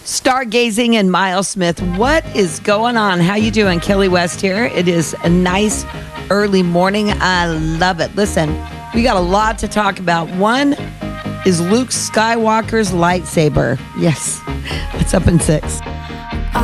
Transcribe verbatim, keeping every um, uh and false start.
Stargazing and Miles Smith. What is going on? How you doing? Kelly West here. It is a nice early morning. I love it. Listen, we got a lot to talk about. One is Luke Skywalker's lightsaber. Yes, it's up in six.